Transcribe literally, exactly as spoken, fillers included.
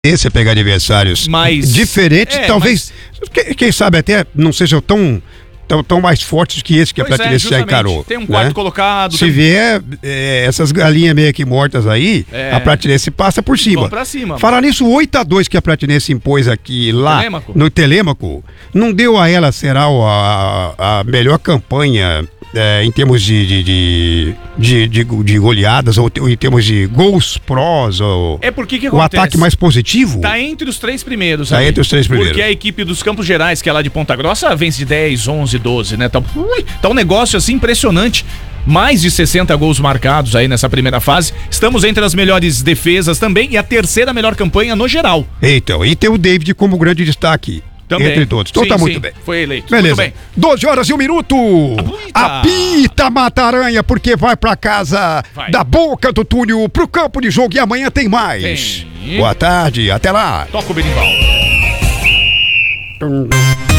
Esse é pegar adversários mas, diferentes, é, talvez, mas... Quem, quem sabe até não sejam tão, tão, tão mais fortes que esse que pois a Platinense é, já encarou. Tem um quarto né? colocado. Se tem... vier é, essas galinhas meio que mortas aí, é. a Platinense passa por cima. Pra cima. Falar nisso, oito a dois que a Platinense impôs aqui lá Telêmaco. no Telêmaco, não deu a ela, será, a, a melhor campanha é, em termos de, de, de, de, de, de goleadas ou em termos de gols prós ou é porque que o acontece? ataque mais positivo? Tá entre os três primeiros. Tá ali. entre os três primeiros. Porque a equipe dos Campos Gerais, que é lá de Ponta Grossa, vence de dez, onze, doze, né? Tá, ui, tá um negócio assim impressionante. Mais de sessenta gols marcados aí nessa primeira fase. Estamos entre as melhores defesas também e a terceira melhor campanha no geral. Então, e tem o David como grande destaque. Também. Entre todos. Então sim, tá muito sim. bem. Foi eleito. Beleza. Muito bem. doze horas e um minuto. Apita. Apita Mataranha, porque vai pra casa vai. da Boca do Túnel, pro campo de jogo e amanhã tem mais. Tem. Boa tarde, até lá. Toca o berimbau.